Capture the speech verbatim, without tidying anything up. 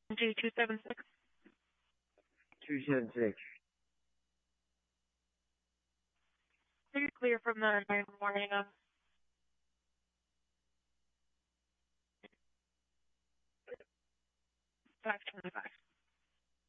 G two seven six. two seven six. You're clear from the nine morning of five twenty-five.